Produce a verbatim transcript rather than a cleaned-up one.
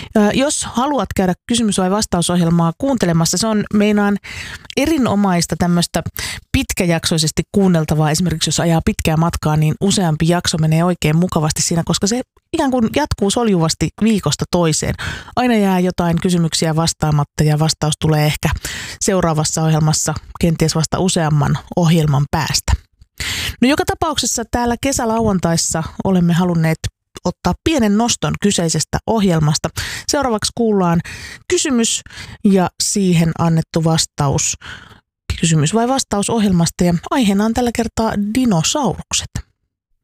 Jos haluat käydä kysymys- vai vastausohjelmaa kuuntelemassa, se on meinaan erinomaista tämmöistä pitkäjaksoisesti kuunneltavaa. Esimerkiksi jos ajaa pitkää matkaa, niin useampi jakso menee oikein mukavasti siinä, koska se ikään kuin jatkuu soljuvasti viikosta toiseen. Aina jää jotain kysymyksiä vastaamatta ja vastaus tulee ehkä seuraavassa ohjelmassa kenties vasta useamman ohjelman päästä. No joka tapauksessa täällä kesälauantaissa olemme halunneet ottaa pienen noston kyseisestä ohjelmasta. Seuraavaksi kuullaan kysymys ja siihen annettu vastaus. Kysymys vai vastaus ohjelmasta ja aiheena on tällä kertaa dinosaurukset.